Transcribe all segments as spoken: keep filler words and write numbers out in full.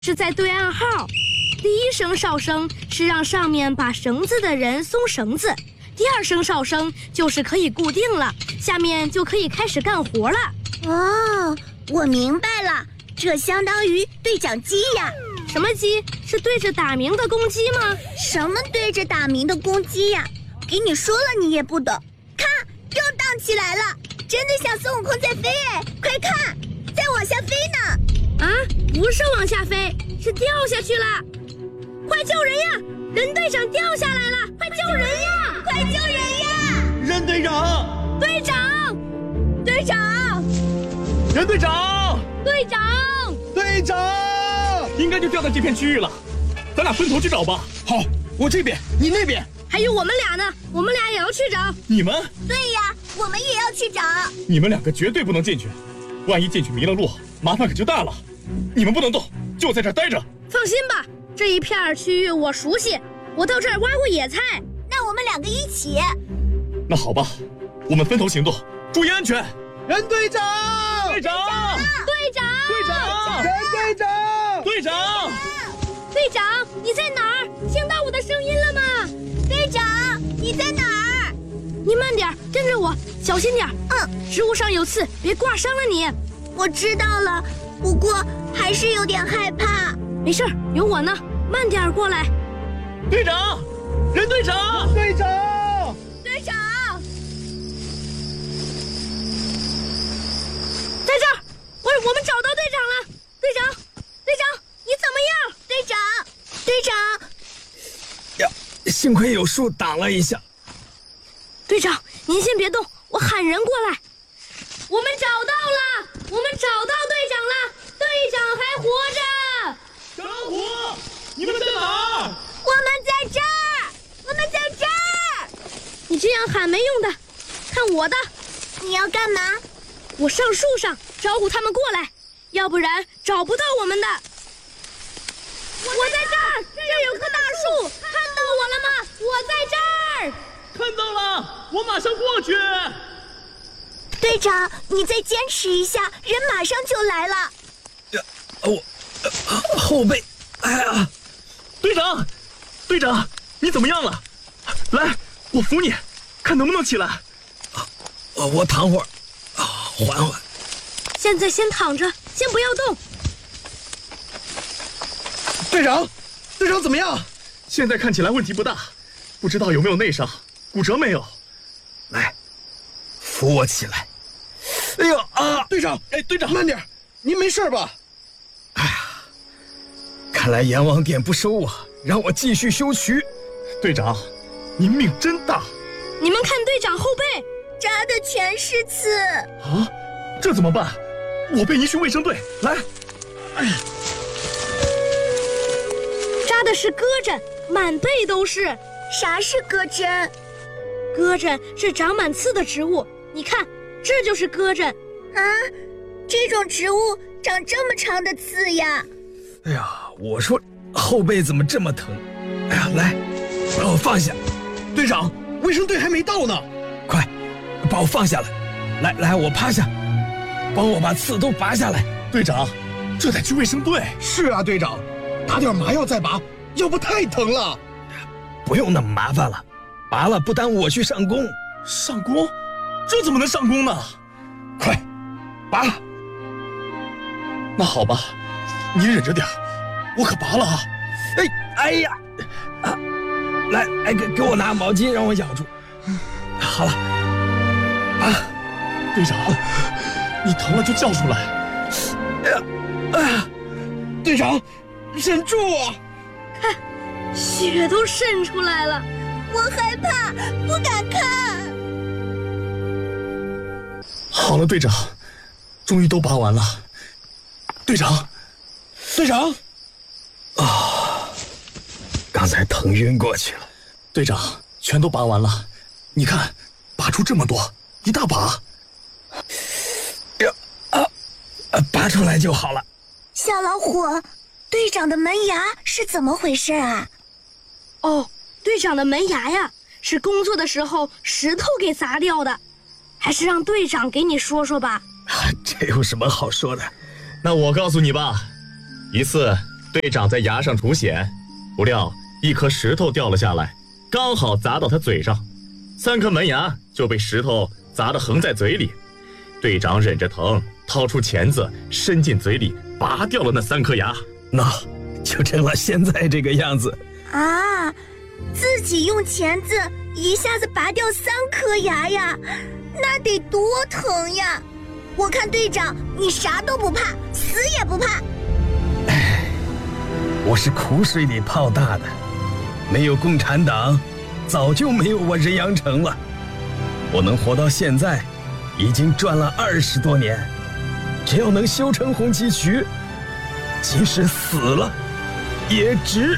是在对暗号。第一声哨声是让上面把绳子的人松绳子，第二声哨声就是可以固定了，下面就可以开始干活了。 哦，我明白了，这相当于对讲机呀。 什么机？是对着打鸣的公鸡吗？ 什么对着打鸣的公鸡呀？给你说了你也不懂。看，又荡起来了，真的像孙悟空在飞哎！快看，在往下飞呢。 啊，不是往下飞，是掉下去了。快救人呀！任队长掉下来了，快救人呀！ 快救人呀！ 任队长， 队长， 队长， 任队长， 队长， 队长，应该就掉在这片区域了，咱俩分头去找吧。好，我这边，你那边。 还有我们俩呢，我们俩也要去找。 你们？ 对呀，我们也要去找。 你们两个绝对不能进去，万一进去迷了路，麻烦可就大了。你们不能动，就在这儿待着。 放心吧，这一片区域我熟悉，我到这儿挖过野菜。 那我们两个一起。 那好吧，我们分头行动，注意安全。 任队长， 队长， 队长， 队长， 任队长， 队长， 队长，你在哪儿？听到我的声音了吗？ 队长，你在哪儿？ 你慢点，跟着我，小心点。 嗯， 植物上有刺，别挂伤了你。 我知道了，不过还是有点害怕。 没事，有我呢，慢点过来。 队长，任队长， 队长， 队长， 在这儿，我我们找到队长了。队长，队长，你怎么样？ 队长，队长。 呀，幸亏有树挡了一下。 队长，您先别动，我喊人过来。我们找到了，我们找到队长了，队长还活着。 小老虎，你们在哪儿？ 我们在这儿，我们在这儿。 你这样喊没用的，看我的。 你要干嘛？ 我上树上招呼他们过来，要不然找不到我们的。我在这儿，这儿有棵大树，看到我了吗？我在这儿。 看到了，我马上过去。 队长，你再坚持一下，人马上就来了。 呀，我、呃、后背，哎呀！ 队长，队长，你怎么样了？来，我扶你，看能不能起来。 啊，我我躺会儿，啊，缓缓。 现在先躺着，先不要动。 队长，队长怎么样？ 现在看起来问题不大，不知道有没有内伤，骨折没有？ 来，扶我起来。哎呦啊！队长， 哎，队长， 慢点，您没事吧？哎呀，看来阎王殿不收我，让我继续修渠。 队长，您命真大。 你们看队长后背， 扎的全是刺。 啊，这怎么办？我背您去卫生队。来，哎呀， 扎的是鸽针，满背都是。 啥是鸽针？ 鸽针是长满刺的植物，你看，这就是鸽针。 啊，这种植物长这么长的刺呀！ 哎呀，我说后背怎么这么疼？哎呀，来，把我放下。队长，卫生队还没到呢。快，把我放下来。来来，我趴下，帮我把刺都拔下来。 队长，这得去卫生队。 是啊，队长，打点麻药再拔，要不太疼了。不用那么麻烦了，拔了不耽误我去上工。 上工？这怎么能上工呢？ 快，拔！ 那好吧，你忍着点，我可拔了啊！ 哎哎呀，啊，来，哎，给给我拿毛巾让我咬住。好了，拔。 队长，你疼了就叫出来。 哎呀，哎呀，队长，忍住我！ 看，血都渗出来了。 我害怕，不敢看。 好了，队长，终于都拔完了。队长， 队长，啊，刚才疼晕过去了。 队长，全都拔完了，你看，拔出这么多，一大把。 呀啊，啊，拔出来就好了。 小老虎，队长的门牙是怎么回事啊？ 哦，队长的门牙呀，是工作的时候石头给砸掉的。还是让队长给你说说吧。 这有什么好说的？ 那我告诉你吧，一次队长在崖上除险，不料一颗石头掉了下来，刚好砸到他嘴上，三颗门牙就被石头砸得横在嘴里。队长忍着疼，掏出钳子伸进嘴里，拔掉了那三颗牙。 那就成了现在这个样子啊！自己用钳子一下子拔掉三颗牙呀，那得多疼呀！我看队长你啥都不怕，死也不怕。 唉，我是苦水里泡大的，没有共产党，早就没有我人阳城了。我能活到现在，已经赚了二十多年，只要能修成红旗渠，即使死了也值。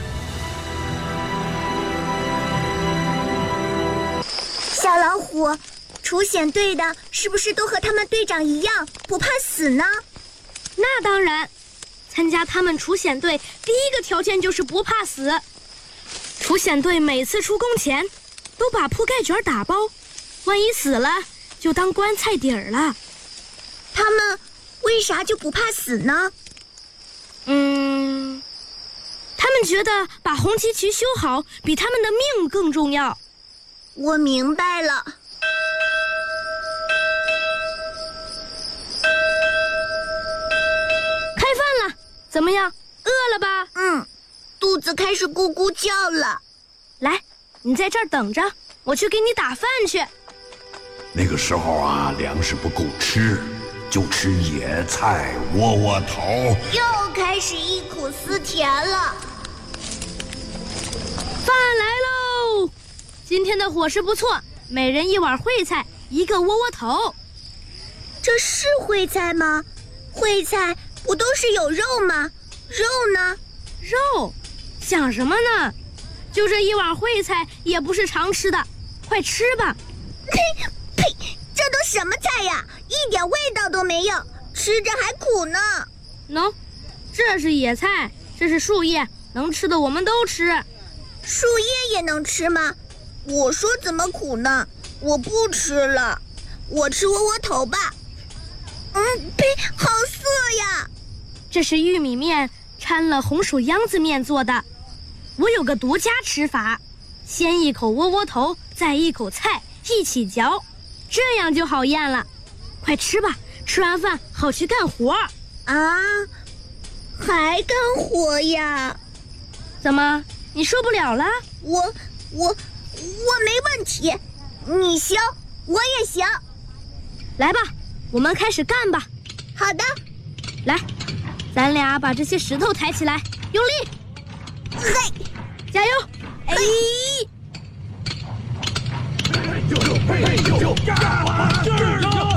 小老虎，除险队的是不是都和他们队长一样不怕死呢？ 那当然，参加他们除险队第一个条件就是不怕死。除险队每次出工前都把铺盖卷打包，万一死了就当棺材底儿了。 他们为啥就不怕死呢？ 嗯，他们觉得把红旗渠修好比他们的命更重要。 我明白了。 开饭了，怎么样？饿了吧？ 嗯，肚子开始咕咕叫了。 来，你在这儿等着，我去给你打饭去。 那个时候啊，粮食不够吃，就吃野菜、窝窝头。 又开始忆苦思甜了。 饭来喽！今天的伙食不错，每人一碗烩菜，一个窝窝头。 这是烩菜吗？烩菜不都是有肉吗？肉呢？ 肉？想什么呢？就这一碗烩菜也不是常吃的，快吃吧。 呸呸！这都什么菜呀？一点味道都没有，吃着还苦呢。 喏，这是野菜，这是树叶，能吃的我们都吃。 树叶也能吃吗？我说怎么苦呢？我不吃了，我吃窝窝头吧。嗯，呸，好涩呀！ 这是玉米面掺了红薯秧子面做的。我有个独家吃法，先一口窝窝头，再一口菜一起嚼，这样就好咽了。快吃吧，吃完饭好去干活。 啊，还干活呀？ 怎么，你受不了了？ 我我我没问题，你行，我也行。 来吧，我们开始干吧。 好的。 来，咱俩把这些石头抬起来，用力。 嘿， 加油！哎！ 就就就就